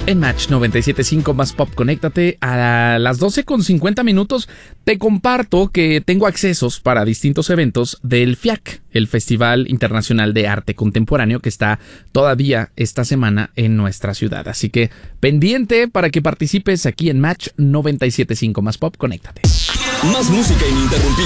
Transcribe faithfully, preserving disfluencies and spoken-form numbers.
En Match noventa y siete punto cinco Más Pop, conéctate a las doce con cincuenta minutos. Te comparto que tengo accesos para distintos eventos del F I A C, el Festival Internacional de Arte Contemporáneo, que está todavía esta semana en nuestra ciudad. Así que pendiente para que participes aquí en Match noventa y siete punto cinco Más Pop, conéctate. Más música ininterrumpida.